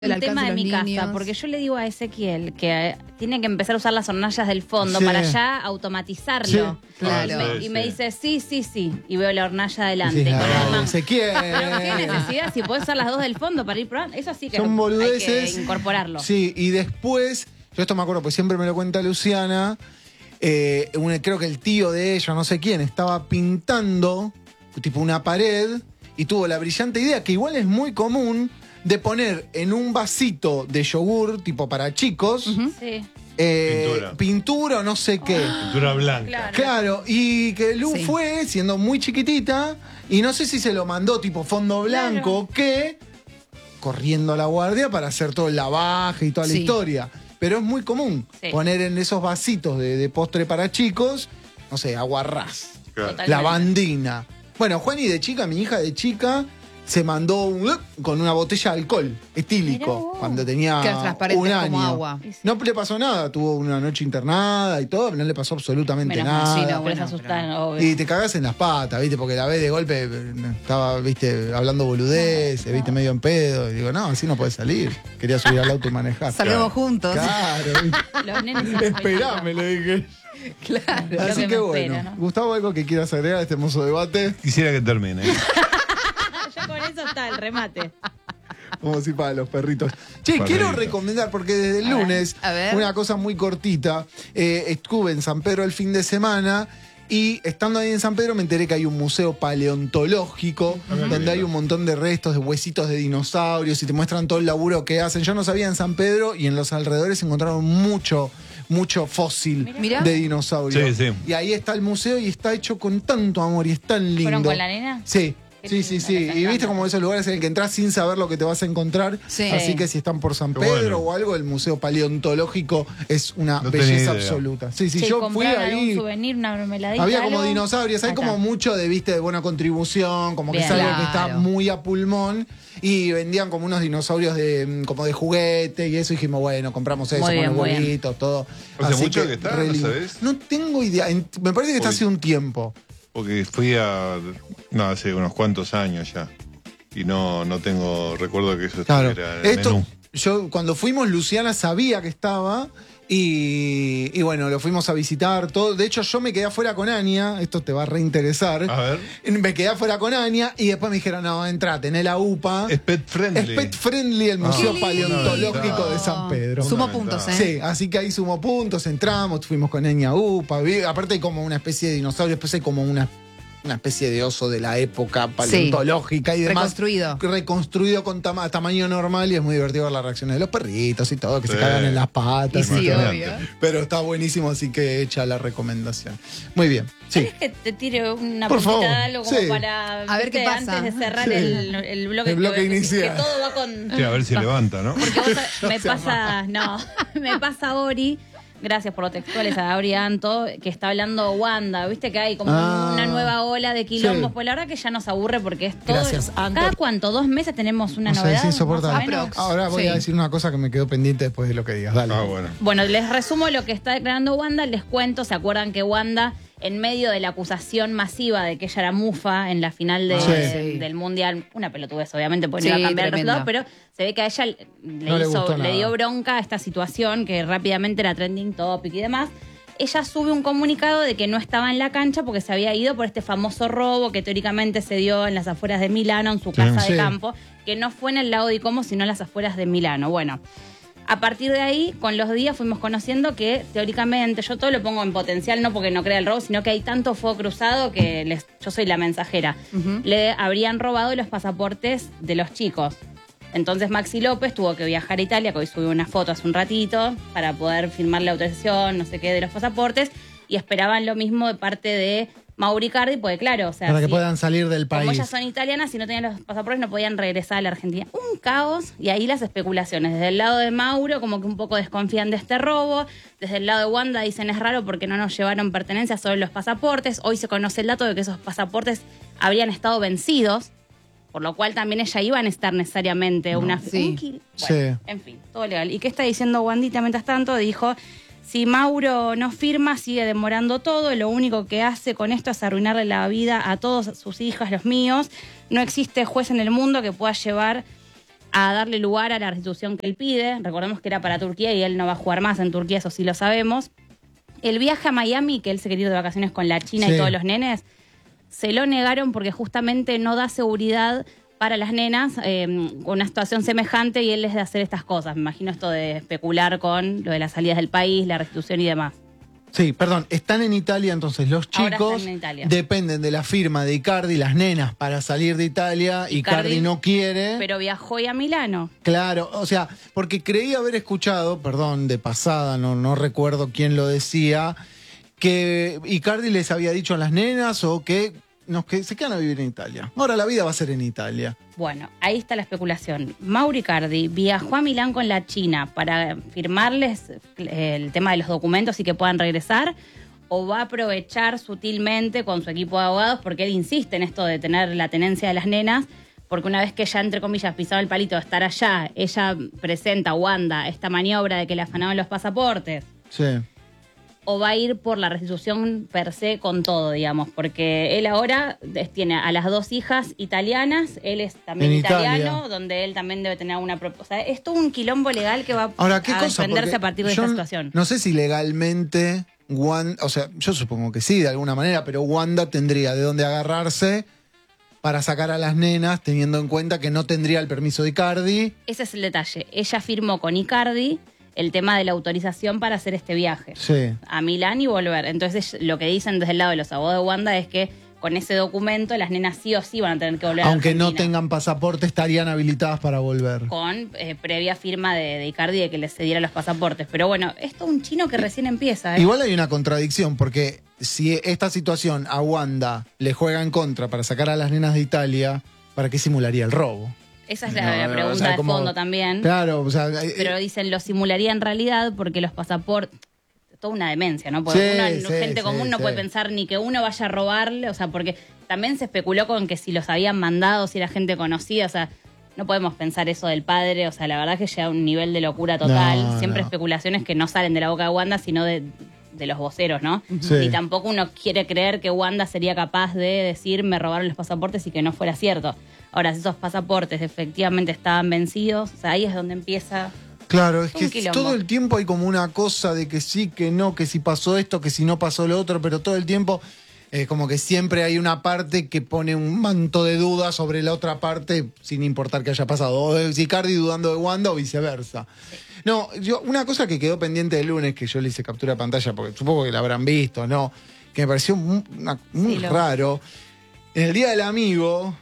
un tema de mi casa, porque yo le digo a Ezequiel que tiene que empezar a usar las hornallas del fondo para ya automatizarlo. Sí, claro. Y me dice, sí. Y veo la hornalla adelante. Sí, con el man. Ezequiel. Pero qué necesidad, si podés usar las dos del fondo para ir probando. Eso sí que son boludeces. hay que incorporarlo. Sí, y después, yo esto me acuerdo, pues siempre me lo cuenta Luciana, creo que el tío de ella, no sé quién, estaba pintando tipo una pared y tuvo la brillante idea, que igual es muy común, de poner en un vasito de yogur, tipo para chicos, pintura o no sé qué. Pintura blanca. Claro, y que Lu fue siendo muy chiquitita y no sé si se lo mandó tipo fondo blanco o qué, corriendo a la guardia para hacer todo el lavaje y toda la historia. Pero es muy común poner en esos vasitos de postre para chicos, no sé, aguarrás, lavandina. Bueno, Juani de chica, mi hija de chica, se mandó con una botella de alcohol etílico cuando tenía un año. Como agua. No le pasó nada, tuvo una noche internada y todo, pero no le pasó absolutamente nada. Sí, no, bueno, asustan, obvio. Y te cagás en las patas, ¿viste? Porque la ves de golpe, estaba, ¿viste? Hablando boludeces, ¿viste? Medio en pedo. Y digo, no, así no podés salir. Quería subir al auto y manejar. Salgamos juntos. Claro. Los nenes Esperame, le dije. Claro. Así que bueno. Espera, ¿no? Gustavo, ¿algo que quieras agregar a este hermoso debate? Quisiera que termine. Ya con eso está el remate. Como si para los perritos. Che, quiero recomendar, porque desde el lunes, una cosa muy cortita, estuve en San Pedro el fin de semana y estando ahí en San Pedro me enteré que hay un museo paleontológico donde hay un montón de restos de huesitos de dinosaurios y te muestran todo el laburo que hacen. Yo no sabía en San Pedro y en los alrededores encontraron mucho fósil de dinosaurio. Sí. Y ahí está el museo y está hecho con tanto amor y es tan lindo. ¿Fueron con la nena? Sí. Sí. Y viste como esos lugares en el que entras sin saber lo que te vas a encontrar. Sí. Así que si están por San Pedro o algo, el Museo Paleontológico es una belleza absoluta. Sí, yo fui ahí. Un souvenir, una mermeladita. Había como dinosaurios, hay como mucho de buena contribución, como que es algo que está muy a pulmón. Y vendían como unos dinosaurios como de juguete y eso. Y dijimos, bueno, compramos eso con los huevitos, todo. ¿Hace mucho que está? ¿No sabés? No tengo idea. Me parece que está hace un tiempo. Porque fui hace unos cuantos años ya. Y no tengo recuerdo que eso estuviera en el menú. Yo cuando fuimos, Luciana sabía que estaba y bueno, lo fuimos a visitar todo. De hecho, yo me quedé afuera con Ania, esto te va a reinteresar. A ver. Me quedé afuera con Ania y después me dijeron, no, entra, tenés la UPA. Es pet friendly. Es pet friendly el Museo Paleontológico de San Pedro. Sumo puntos, Sí, así que ahí sumo puntos, entramos, fuimos con Ania UPA. Aparte hay como una especie de dinosaurio, después hay como una especie de oso de la época paleontológica y demás. Reconstruido con tamaño normal y es muy divertido ver las reacciones de los perritos y todo, que se cagan en las patas. Y obvio. Pero está buenísimo, así que hecha la recomendación. Muy bien. ¿Querés que te tire una puntita de algo como para a ver qué pasa antes de cerrar el bloque? El bloque inicial. Que todo va con... Sí, a ver si levanta, ¿no? Porque me pasa Ori. Gracias por los textuales a Ori Anto, que está hablando Wanda. Viste que hay como una nueva ola de quilombos. Pues la verdad que ya nos aburre porque es todo. Gracias, Anto. ¿Cada cuánto? ¿2 meses tenemos una novedad? Es insoportable. Ahora voy a decir una cosa que me quedó pendiente después de lo que digas. Dale. Bueno, les resumo lo que está declarando Wanda. Les cuento, ¿se acuerdan que Wanda, en medio de la acusación masiva de que ella era mufa en la final del Mundial, una pelotudez obviamente porque no iba a cambiar el resultado, pero se ve que a ella le dio bronca esta situación que rápidamente era trending topic y demás. Ella sube un comunicado de que no estaba en la cancha porque se había ido por este famoso robo que teóricamente se dio en las afueras de Milano, en su casa de campo, que no fue en el lago di Como, sino en las afueras de Milano. Bueno, a partir de ahí, con los días fuimos conociendo que teóricamente, yo todo lo pongo en potencial, no porque no crea el robo, sino que hay tanto fuego cruzado que yo soy la mensajera. Le habrían robado los pasaportes de los chicos. Entonces Maxi López tuvo que viajar a Italia, que hoy subió una foto hace un ratito, para poder firmar la autorización, no sé qué, de los pasaportes, y esperaban lo mismo de parte de Mauro Icardi, porque claro, o sea, para que puedan salir del país. Como ellas son italianas, si no tenían los pasaportes no podían regresar a la Argentina. Un caos, y ahí las especulaciones. Desde el lado de Mauro, como que un poco desconfían de este robo. Desde el lado de Wanda dicen es raro porque no nos llevaron pertenencias, solo los pasaportes. Hoy se conoce el dato de que esos pasaportes habrían estado vencidos, por lo cual también ella iba a necesitar necesariamente una... En fin, todo legal. ¿Y qué está diciendo Wandita mientras tanto? Dijo... Si Mauro no firma, sigue demorando todo. Lo único que hace con esto es arruinarle la vida a todas sus hijas, los míos. No existe juez en el mundo que pueda llevar a darle lugar a la restitución que él pide. Recordemos que era para Turquía y él no va a jugar más en Turquía, eso sí lo sabemos. El viaje a Miami, que él se quería ir de vacaciones con la China y todos los nenes, se lo negaron porque justamente no da seguridad para las nenas con una situación semejante y él es de hacer estas cosas. Me imagino esto de especular con lo de las salidas del país, la restitución y demás. Sí, perdón, están en Italia, entonces los chicos dependen de la firma de Icardi, las nenas, para salir de Italia. Icardi no quiere. Pero viajó y a Milano. Claro, o sea, porque creí haber escuchado, perdón, de pasada, no recuerdo quién lo decía, que Icardi les había dicho a las nenas o que se quedan a vivir en Italia. Ahora la vida va a ser en Italia. Bueno, ahí está la especulación. Mauro Icardi viajó a Milán con la China para firmarles el tema de los documentos y que puedan regresar, o va a aprovechar sutilmente con su equipo de abogados, porque él insiste en esto de tener la tenencia de las nenas, porque una vez que ya, entre comillas, pisaba el palito de estar allá, ella presenta, Wanda, esta maniobra de que le afanaban los pasaportes. Sí. O va a ir por la restitución per se con todo, digamos, porque él ahora tiene a las 2 hijas italianas, él es también italiano, donde él también debe tener una propuesta. O sea, es todo un quilombo legal que va a defenderse a partir de esta situación. No sé si legalmente, Wanda, o sea, yo supongo que sí, de alguna manera, pero Wanda tendría de dónde agarrarse para sacar a las nenas, teniendo en cuenta que no tendría el permiso de Icardi. Ese es el detalle. Ella firmó con Icardi el tema de la autorización para hacer este viaje a Milán y volver. Entonces, lo que dicen desde el lado de los abogados de Wanda es que con ese documento las nenas sí o sí van a tener que volver aunque a Argentina. No tengan pasaporte, estarían habilitadas para volver. Con previa firma de Icardi de que les cediera los pasaportes. Pero bueno, esto es un chino que recién empieza. Igual hay una contradicción, porque si esta situación a Wanda le juega en contra para sacar a las nenas de Italia, ¿para qué simularía el robo? Esa es la pregunta de fondo también. Claro, o sea, pero dicen, lo simularía en realidad porque los pasaportes, toda una demencia, ¿no? Porque gente común no puede pensar ni que uno vaya a robarle, o sea, porque también se especuló con que si los habían mandado, si era gente conocida, o sea, no podemos pensar eso del padre, o sea, la verdad que llega a un nivel de locura total. Siempre especulaciones que no salen de la boca de Wanda, sino de los voceros, ¿no? Sí. Y tampoco uno quiere creer que Wanda sería capaz de decir me robaron los pasaportes y que no fuera cierto. Ahora, si esos pasaportes efectivamente estaban vencidos, o sea, ahí es donde empieza. Claro, es que todo el tiempo hay como una cosa de que sí, que no, que si pasó esto, que si no pasó lo otro, pero todo el tiempo como que siempre hay una parte que pone un manto de dudas sobre la otra parte sin importar que haya pasado. O de Icardi dudando de Wanda o viceversa. Sí. No, una cosa que quedó pendiente el lunes, que yo le hice captura de pantalla, porque supongo que la habrán visto, ¿no? Que me pareció muy raro. En el Día del Amigo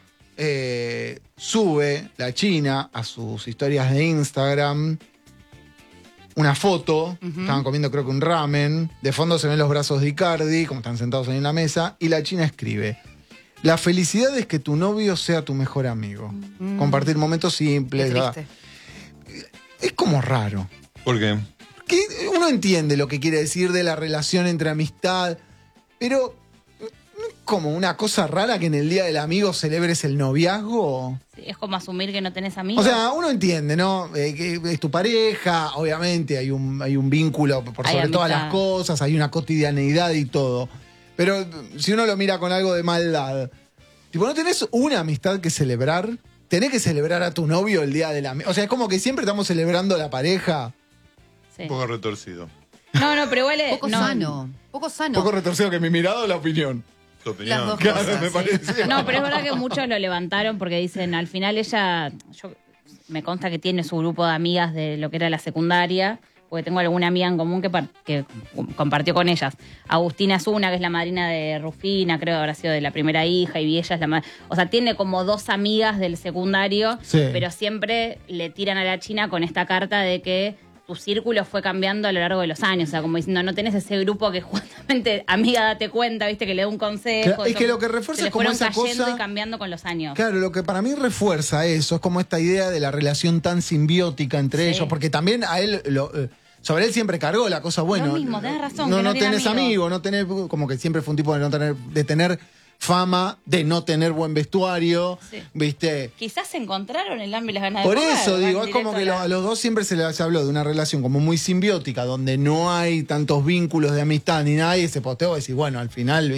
sube la China a sus historias de Instagram una foto, estaban comiendo creo que un ramen, de fondo se ven los brazos de Icardi, como están sentados ahí en la mesa, y la China escribe: la felicidad es que tu novio sea tu mejor amigo. Compartir momentos simples. Es como raro. ¿Por qué? Que uno entiende lo que quiere decir de la relación entre amistad, pero como una cosa rara que en el Día del Amigo celebres el noviazgo. Sí, es como asumir que no tenés amigos. O sea, uno entiende, ¿no? Que es tu pareja, obviamente hay un vínculo por sobre todas las cosas, hay una cotidianeidad y todo. Pero si uno lo mira con algo de maldad, tipo, ¿no tenés una amistad que celebrar? ¿Tenés que celebrar a tu novio el Día del Amigo? O sea, es como que siempre estamos celebrando a la pareja. Sí. Un poco retorcido. No, pero igual es... Poco sano. Poco retorcido que mi mirada o la opinión. Las dos claro, cosas, me parece. No, pero es verdad que muchos lo levantaron porque dicen, al final ella, me consta que tiene su grupo de amigas de lo que era la secundaria, porque tengo alguna amiga en común que compartió con ellas. Agustina Zuna, que es la madrina de Rufina, creo que habrá sido de la primera hija, y ella es la madrina. O sea, tiene como 2 amigas del secundario, pero siempre le tiran a la China con esta carta de que tu círculo fue cambiando a lo largo de los años. O sea, como diciendo, no tenés ese grupo que justamente, amiga, date cuenta, viste, que le da un consejo. Claro, es que lo que refuerza es como esa cosa... y cambiando con los años. Claro, lo que para mí refuerza eso es como esta idea de la relación tan simbiótica entre ellos, porque también a él... sobre él siempre cargó la cosa, bueno... Lo mismo, tenés razón. No tenés amigos, no tenés... Como que siempre fue un tipo de tener fama, de no tener buen vestuario, ¿viste? Quizás se encontraron el hambre y las ganas de comer. Por eso digo, es como que a los dos siempre se les habló de una relación como muy simbiótica, donde no hay tantos vínculos de amistad ni nada, y ese posteo decís, bueno, al final, ¿viste?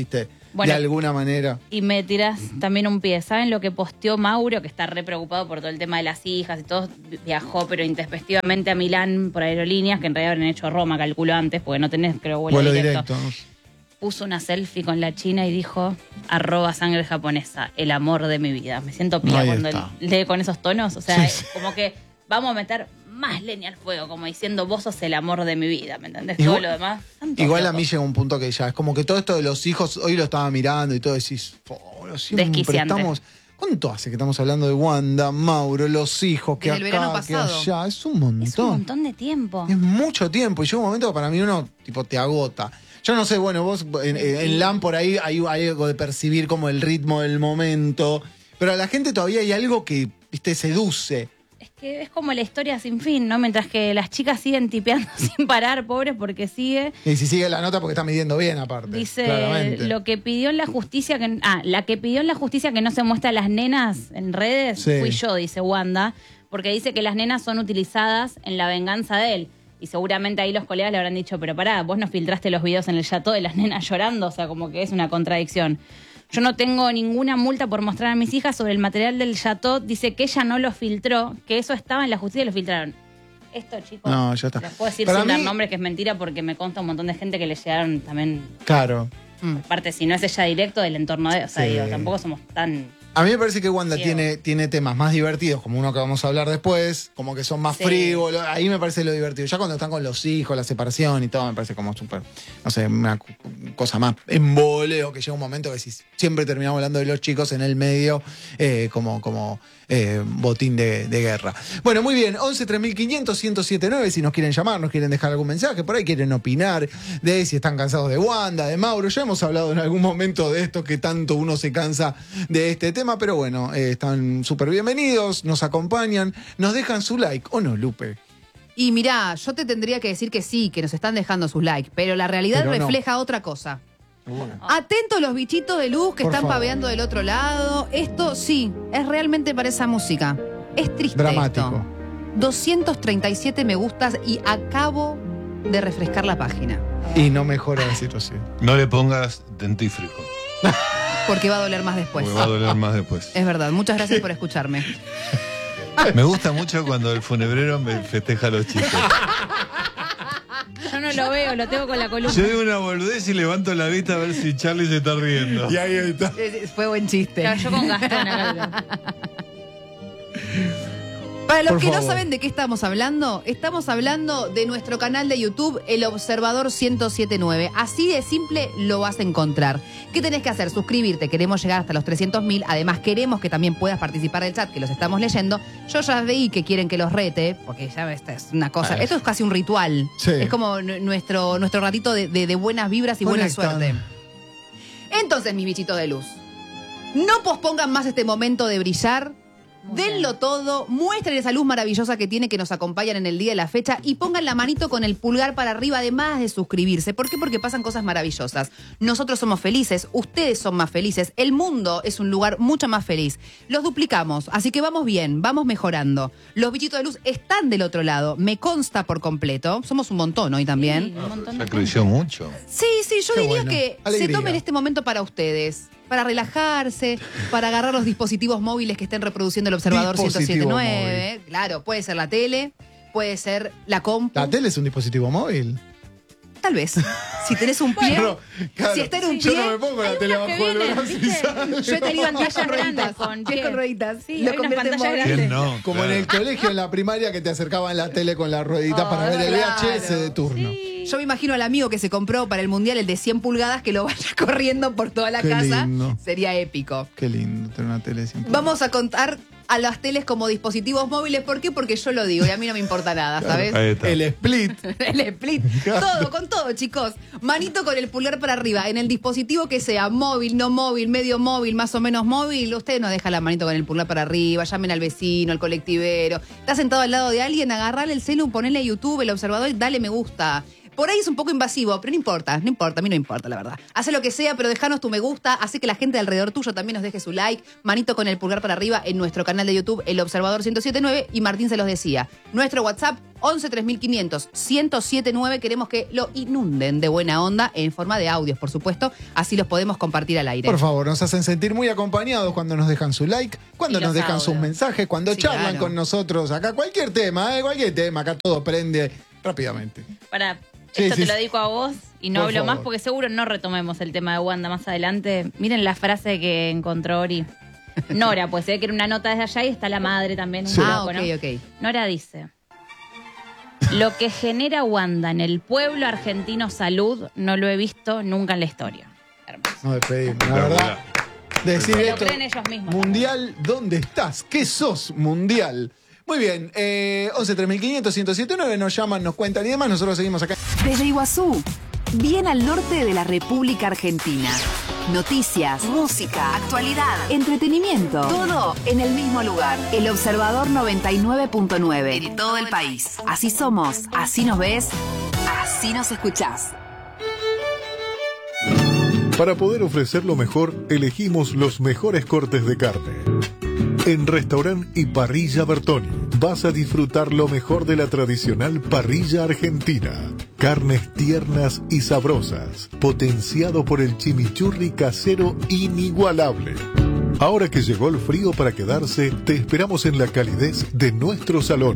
de alguna manera. Y me tirás también un pie. ¿Saben lo que posteó Mauro? Que está re preocupado por todo el tema de las hijas y todo. Viajó, pero intempestivamente a Milán por aerolíneas, que en realidad habrían hecho Roma, calculo antes, porque no tenés, creo, vuelo directo. Puso una selfie con la china y dijo, @sangre japonesa, el amor de mi vida. Me siento pía cuando lee con esos tonos. O sea, como que vamos a meter más leña al fuego, como diciendo, vos sos el amor de mi vida, ¿me entendés? Todo lo demás. Igual a mí llega un punto que ya es como que todo esto de los hijos, hoy lo estaba mirando y todo decís, siempre estamos... ¿Cuánto hace que estamos hablando de Wanda, Mauro, los hijos, que desde acá, que allá? Es un montón. Es un montón de tiempo. Es mucho tiempo. Y llega un momento que para mí uno, tipo, te agota. Yo no sé, bueno, vos en LAN por ahí hay algo de percibir como el ritmo del momento, pero a la gente todavía hay algo que, viste, seduce. Es que es como la historia sin fin, ¿no? Mientras que las chicas siguen tipeando sin parar, pobres, porque sigue. Y si sigue la nota porque está midiendo bien, aparte. Dice, claramente. lo que pidió en la justicia la que pidió en la justicia que no se muestre a las nenas en redes, fui yo, dice Wanda, porque dice que las nenas son utilizadas en la venganza de él. Y seguramente ahí los colegas le habrán dicho, pero pará, vos no filtraste los videos en el Chateau de las nenas llorando, o sea, como que es una contradicción. Yo no tengo ninguna multa por mostrar a mis hijas sobre el material del Chateau. Dice que ella no lo filtró, que eso estaba en la justicia y lo filtraron. Esto, chicos, no, ya está. Les puedo decir sin dar nombres que es mentira porque me consta un montón de gente que le llegaron también. Claro. Aparte, si no es ella directo del entorno de... O sea, digo, tampoco somos tan... A mí me parece que Wanda tiene temas más divertidos, como uno que vamos a hablar después, como que son más frívolos. Ahí me parece lo divertido. Ya cuando están con los hijos, la separación y todo, me parece como súper, no sé, una cosa más emboleo, que llega un momento que siempre terminamos hablando de los chicos en el medio, como botín de guerra. Bueno, muy bien, 11 3500 1079, si nos quieren llamar, nos quieren dejar algún mensaje, por ahí quieren opinar de si están cansados de Wanda, de Mauro. Ya hemos hablado en algún momento de esto, que tanto uno se cansa de este tema, pero bueno, están súper bienvenidos, nos acompañan, nos dejan su like, ¿o no, Lupe? Y mirá, yo te tendría que decir que sí, que nos están dejando sus likes, pero la realidad refleja otra cosa. Atentos los bichitos de luz que están paveando del otro lado. Esto sí, es realmente para esa música. Es triste. Dramático. Esto. 237 me gustas y acabo de refrescar la página. Y no mejora la situación. No le pongas dentífrico. Porque va a doler más después. Porque va a doler más después. Es verdad, muchas gracias por escucharme. Me gusta mucho cuando el funebrero me festeja los chistes. Yo no lo veo, lo tengo con la columna. Yo digo una boludez y levanto la vista a ver si Charlie se está riendo. Y ahí está. Fue buen chiste. Claro, yo con Gastón acá. Para los que no saben de qué estamos hablando de nuestro canal de YouTube, El Observador 1079. Así de simple lo vas a encontrar. ¿Qué tenés que hacer? Suscribirte. Queremos llegar hasta los 300.000. Además, queremos que también puedas participar del chat, que los estamos leyendo. Yo ya veí que quieren que los rete, porque ya esta es una cosa. Esto es casi un ritual. Sí. Es como nuestro ratito de buenas vibras y buena suerte. Entonces, mis bichitos de luz, no pospongan más este momento de brillar. Denlo todo, muestren esa luz maravillosa que tiene, que nos acompañan en el día de la fecha, y pongan la manito con el pulgar para arriba, además de suscribirse. ¿Por qué? Porque pasan cosas maravillosas. Nosotros somos felices, ustedes son más felices, el mundo es un lugar mucho más feliz. Los duplicamos, así que vamos bien, vamos mejorando. Los bichitos de luz están del otro lado, me consta por completo. Somos un montón hoy también. Sí, un montón ya creció mucho. Sí, yo diría que alegría. Se tomen este momento para ustedes. Para relajarse, para agarrar los dispositivos móviles que estén reproduciendo El Observador 1079. Móvil. Claro, puede ser la tele, puede ser la compu. ¿La tele es un dispositivo móvil? Tal vez. Si tenés un pie, claro, si está en un pie. Yo no me pongo la tele bajo el brazo. Yo he tenido pantallas grandes con rueditas. Sí, lo convierte en móvil. No, como en el colegio, en la primaria, que te acercaban la tele con la ruedita para ver el VHS de turno. Sí. Yo me imagino al amigo que se compró para el Mundial el de 100 pulgadas que lo vaya corriendo por toda la casa. Lindo. Sería épico. Qué lindo tener una tele de 100 pulgadas. Vamos a contar a las teles como dispositivos móviles. ¿Por qué? Porque yo lo digo y a mí no me importa nada, ¿sabes? Ahí está. El split. El split. Todo, con todo, chicos. Manito con el pulgar para arriba. En el dispositivo que sea, móvil, no móvil, medio móvil, más o menos móvil, usted no deja la manito con el pulgar para arriba, llamen al vecino, al colectivero. Está sentado al lado de alguien, agarrale el celu, ponele a YouTube, El Observador y dale me gusta. Por ahí es un poco invasivo, pero no importa, a mí no importa, la verdad. Hace lo que sea, pero dejanos tu me gusta, hace que la gente alrededor tuyo también nos deje su like, manito con el pulgar para arriba en nuestro canal de YouTube, El Observador 1079, y Martín se los decía. Nuestro WhatsApp, 11 3500 1079. Queremos que lo inunden de buena onda en forma de audios, por supuesto. Así los podemos compartir al aire. Por favor, nos hacen sentir muy acompañados cuando nos dejan su like, cuando nos dejan sus mensajes, cuando charlan con nosotros. Acá cualquier tema, acá todo prende rápidamente. Esto te lo dedico a vos y no hablo más porque seguro no retomemos el tema de Wanda más adelante. Miren la frase que encontró Ori. Nora, pues se ve que era una nota desde allá y está la madre también. Sí. Ok. Nora dice: lo que genera Wanda en el pueblo argentino salud no lo he visto nunca en la historia. Hermoso. No despedimos, la verdad. Decir se esto, lo creen ellos mismos. Mundial, ¿dónde estás? ¿Qué sos, Mundial? Muy bien, 11 3500 1079 nos llaman, nos cuentan y demás. Nosotros seguimos acá. Desde Iguazú, bien al norte de la República Argentina. Noticias, música, actualidad, entretenimiento, todo en el mismo lugar. El Observador 99.9 en todo el país. Así somos, así nos ves, así nos escuchás. Para poder ofrecer lo mejor, elegimos los mejores cortes de carne. En Restaurant y Parrilla Bertoni vas a disfrutar lo mejor de la tradicional parrilla argentina. Carnes tiernas y sabrosas, potenciado por el chimichurri casero inigualable. Ahora que llegó el frío para quedarse, te esperamos en la calidez de nuestro salón.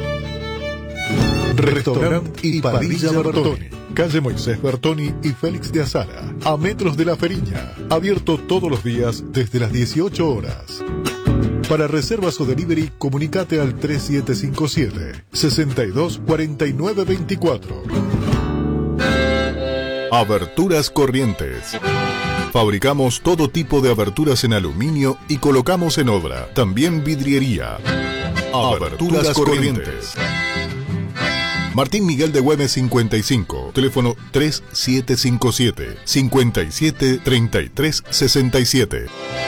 Restaurant y Parrilla Bertoni. Calle Moisés Bertoni y Félix de Azara, a metros de La Feriña. Abierto todos los días desde las 18 horas. Para reservas o delivery, comunicate al 3757-624924. Aberturas Corrientes. Fabricamos todo tipo de aberturas en aluminio y colocamos en obra. También vidriería. Aberturas Corrientes. Martín Miguel de Güemes 55, teléfono 3757-573367.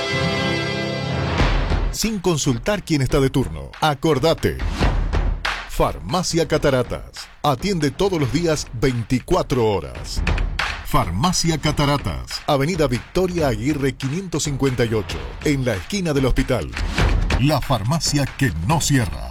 Sin consultar quién está de turno, acordate. Farmacia Cataratas. Atiende todos los días 24 horas. Farmacia Cataratas. Avenida Victoria Aguirre 558, en la esquina del hospital. La farmacia que no cierra.